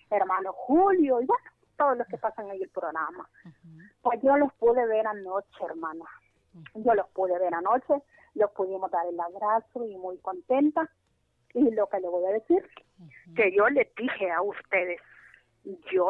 hermano Julio, y bueno, todos los que pasan ahí el programa. Pues yo los pude ver anoche, hermana. Yo los pude ver anoche, los pudimos dar el abrazo y muy contenta. Y lo que le voy a decir, que yo les dije a ustedes, yo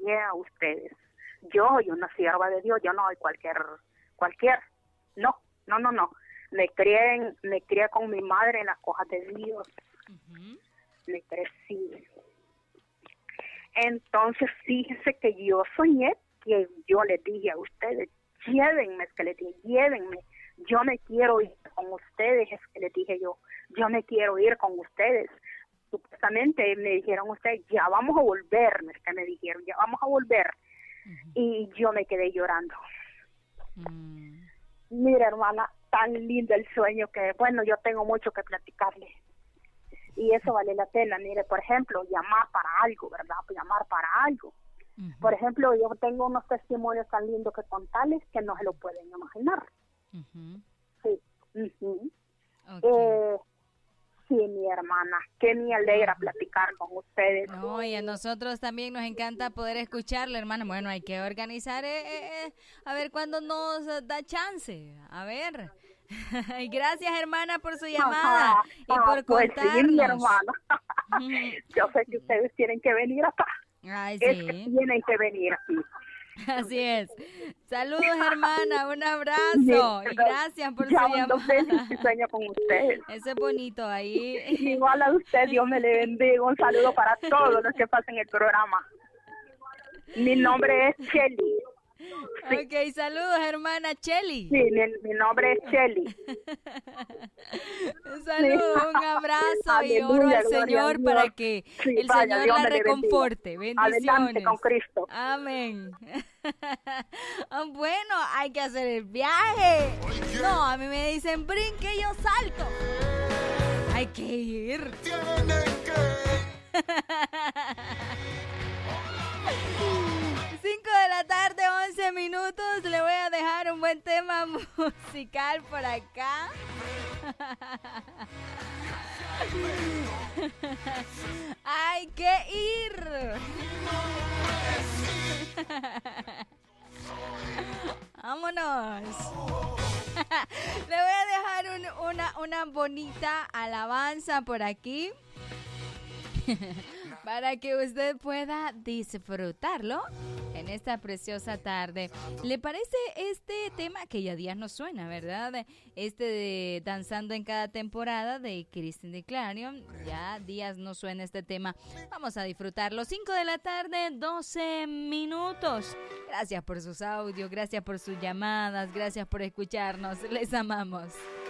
soy una sierva de Dios, yo no soy cualquier, no, me crié con mi madre en las cosas de Dios, me crecí. Entonces fíjense que yo soñé, que yo les dije a ustedes, llévenme, yo me quiero ir con ustedes, es que les dije yo me quiero ir con ustedes. Supuestamente me dijeron ustedes, ya vamos a volver, me dijeron, ya vamos a volver. Y yo me quedé llorando. Mira, hermana, tan lindo el sueño que, bueno, yo tengo mucho que platicarle. Y eso vale la pena. Mire, por ejemplo, llamar para algo, ¿verdad? Llamar para algo. Por ejemplo, yo tengo unos testimonios tan lindos que contarles que no se lo pueden imaginar. Sí. Okay. Sí, mi hermana, que me alegra platicar con ustedes. No, y a nosotros también nos encanta poder escucharle, hermana. Bueno, hay que organizar, a ver cuándo nos da chance. A ver. Y gracias, hermana, por su llamada y por contarnos. Pues sí, mi hermana. Yo sé que ustedes tienen que venir acá. Ay, es sí. que tienen que venir aquí. Así es. Saludos, hermana, un abrazo y gracias por su llamada. Y sueño con ustedes. Eso es bonito ahí. Igual a usted, Dios me le bendiga. Un saludo para todos los que pasen el programa. Mi nombre es Chely. Sí. Ok, saludos, hermana Chely. Sí, mi nombre es Chely. Saludos, sí. Un abrazo. Aleluya, y oro al Señor para que el Señor la reconforte. Bendiciones. Adelante con Cristo. Amén. Bueno, hay que hacer el viaje. No, a mí me dicen brinque y yo salto. Hay que ir. Tienen que 5:11 le voy a dejar un buen tema musical por acá. Hay que ir. Vámonos. Le voy a dejar una bonita alabanza por aquí. Para que usted pueda disfrutarlo en esta preciosa tarde. ¿Le parece este tema que ya días nos suena, verdad? Este de Danzando en cada temporada de Christine Declarion. Ya días nos suena este tema. Vamos a disfrutarlo. 5:12 PM. Gracias por sus audios, gracias por sus llamadas, gracias por escucharnos. Les amamos.